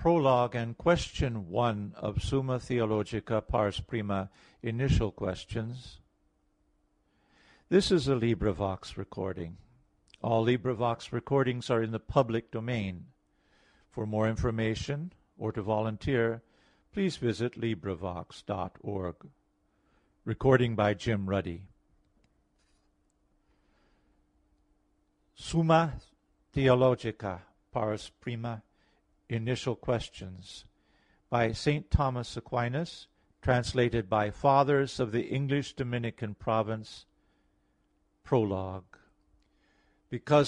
Prologue and Question 1 of Summa Theologica Pars Prima, Initial Questions. This is a LibriVox recording. All LibriVox recordings are in the public domain. For more information or to volunteer, please visit LibriVox.org. Recording by Jim Ruddy. Summa Theologica Pars Prima, Initial Questions, by St. Thomas Aquinas, translated by Fathers of the English Dominican Province. Prologue. Because